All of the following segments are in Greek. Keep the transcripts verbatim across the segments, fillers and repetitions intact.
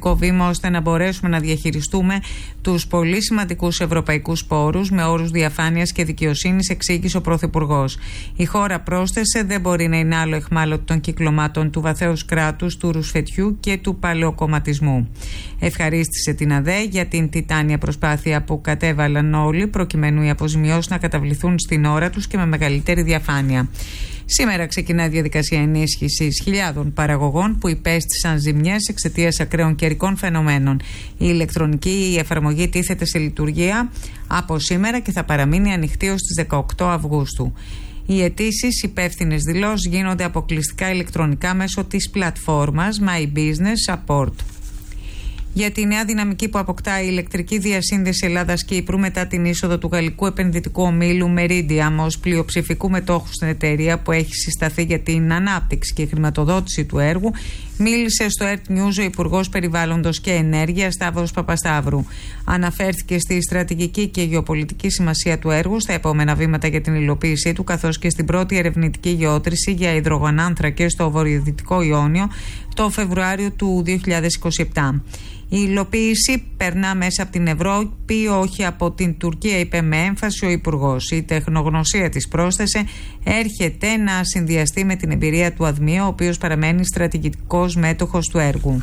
σημαντικό βήμα ώστε να μπορέσουμε να διαχειριστούμε τους πολύ σημαντικούς ευρωπαϊκούς πόρους με όρους διαφάνειας και δικαιοσύνης, εξήγησε ο Πρωθυπουργός. Η χώρα, πρόσθεσε, δεν μπορεί να είναι άλλο αιχμάλωτο των κυκλωμάτων του βαθέως κράτους, του ρουσφετιού και του παλαιοκομματισμού. Ευχαρίστησε την ΑΔΕ για την τιτάνια προσπάθεια που κατέβαλαν όλοι προκειμένου οι αποζημιώσεις να καταβληθούν στην ώρα τους και με μεγαλύτερη διαφάνεια. Σήμερα ξεκινά η διαδικασία ενίσχυσης χιλιάδων παραγωγών που υπέστησαν ζημιές εξαιτίας ακραίων καιρικών φαινομένων. Η ηλεκτρονική εφαρμογή τίθεται σε λειτουργία από σήμερα και θα παραμείνει ανοιχτή ως τις δεκαοκτώ Αυγούστου. Οι αιτήσεις, υπεύθυνες δηλώσεις γίνονται αποκλειστικά ηλεκτρονικά μέσω της πλατφόρμας My Business Support. Για τη νέα δυναμική που αποκτά η ηλεκτρική διασύνδεση Ελλάδας και Κύπρου μετά την είσοδο του γαλλικού επενδυτικού ομίλου Meridiam ως πλειοψηφικού μετόχου στην εταιρεία που έχει συσταθεί για την ανάπτυξη και χρηματοδότηση του έργου, μίλησε στο Earth News ο Υπουργός Περιβάλλοντος και Ενέργειας Σταύρος Παπασταύρου. Αναφέρθηκε στη στρατηγική και γεωπολιτική σημασία του έργου, στα επόμενα βήματα για την υλοποίησή του, καθώς και στην πρώτη ερευνητική γεώτρηση για υδρογονάνθρακες στο βορειοδυτικό Ιόνιο το Φεβρουάριο του δύο χιλιάδες είκοσι επτά. Η υλοποίηση περνά μέσα από την Ευρώπη, όχι από την Τουρκία, είπε με έμφαση ο Υπουργός. Η τεχνογνωσία της, πρόσθεσε, έρχεται να συνδυαστεί με την εμπειρία του ΑΔΜΗ, ο οποίος παραμένει στρατηγικός μέτοχος του έργου.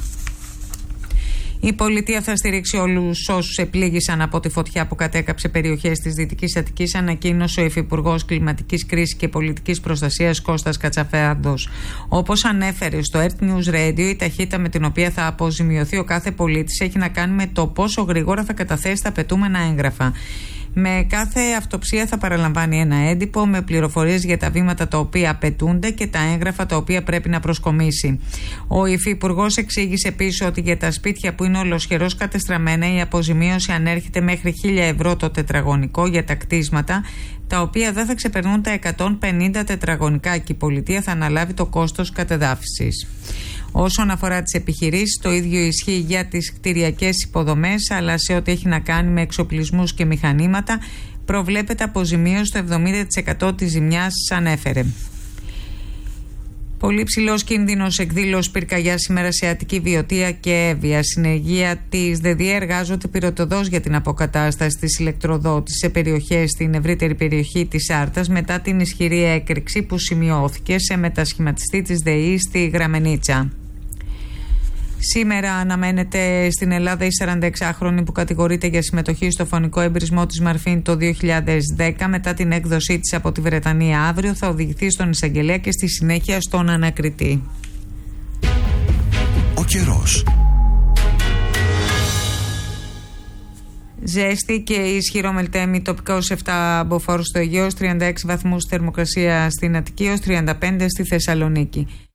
Η πολιτεία θα στηρίξει όλους όσους επλήγησαν από τη φωτιά που κατέκαψε περιοχές της Δυτικής Αττικής, ανακοίνωσε ο Υφυπουργός Κλιματικής Κρίσης και Πολιτικής Προστασίας Κώστας Κατσαφέαντος. Όπως ανέφερε στο Earth News Radio, η ταχύτητα με την οποία θα αποζημιωθεί ο κάθε πολίτης έχει να κάνει με το πόσο γρήγορα θα καταθέσει τα απαιτούμενα έγγραφα. Με κάθε αυτοψία θα παραλαμβάνει ένα έντυπο με πληροφορίες για τα βήματα τα οποία απαιτούνται και τα έγγραφα τα οποία πρέπει να προσκομίσει. Ο Υφυπουργός εξήγησε επίσης ότι για τα σπίτια που είναι ολοσχερώς κατεστραμμένα η αποζημίωση ανέρχεται μέχρι χίλια ευρώ το τετραγωνικό για τα κτίσματα, τα οποία δεν θα ξεπερνούν τα εκατόν πενήντα τετραγωνικά και η πολιτεία θα αναλάβει το κόστος κατεδάφισης. Όσον αφορά τις επιχειρήσεις, το ίδιο ισχύει για τις κτηριακές υποδομές, αλλά σε ό,τι έχει να κάνει με εξοπλισμούς και μηχανήματα, προβλέπεται αποζημίωση στο εβδομήντα τοις εκατό της ζημιάς, ανέφερε. Πολύ ψηλός κίνδυνος εκδήλωση πυρκαγιά σήμερα σε Αττική, Βιωτία και Εύβοια. Συνεργεία της ΔΕΔΙΕ εργάζονται πυροτοδώς για την αποκατάσταση της ηλεκτροδότησης σε περιοχές στην ευρύτερη περιοχή της Άρτας μετά την ισχυρή έκρηξη που σημειώθηκε σε μετασχηματιστή της ΔΕΗ στη Γραμμενίτσα. Σήμερα αναμένεται στην Ελλάδα η σαρανταεξάχρονη που κατηγορείται για συμμετοχή στο φωνικό εμπρισμό της Μαρφίν το δύο χιλιάδες δέκα μετά την έκδοσή της από τη Βρετανία αύριο θα οδηγηθεί στον εισαγγελέα και στη συνέχεια στον ανακριτή. Ο καιρός. Ζέστη και ισχυρό μελτέμι, τοπικά ως επτά μποφόρ στο Αιγαίο, τριάντα έξι βαθμούς θερμοκρασία στην Αττική, ως τριάντα πέντε στη Θεσσαλονίκη.